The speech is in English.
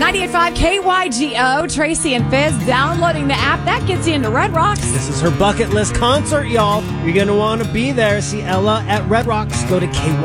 98.5 KYGO, Tracy and Fizz downloading the app. That gets you into Red Rocks. This is her bucket list concert, y'all. You're going to want to be there. See Ella at Red Rocks. Go to KY.